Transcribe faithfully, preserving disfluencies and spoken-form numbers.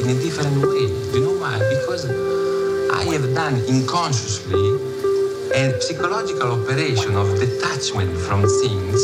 in a different way. Do you know why? Because I have done unconsciously a psychological operation of detachment from things